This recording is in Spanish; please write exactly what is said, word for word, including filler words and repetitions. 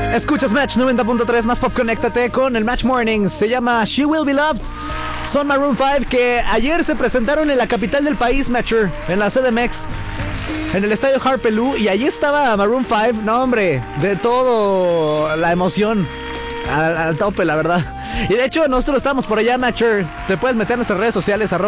Escuchas Match noventa punto tres, más pop, conéctate con el Match Morning. Se llama She Will Be Loved. Son Maroon cinco, que ayer se presentaron en la capital del país, Matcher, en la C D M X, en el estadio Harpelú, y allí estaba Maroon cinco. No, hombre, de todo la emoción al, al tope, la verdad. Y de hecho nosotros estamos por allá, Matcher. Te puedes meter en nuestras redes sociales, arroba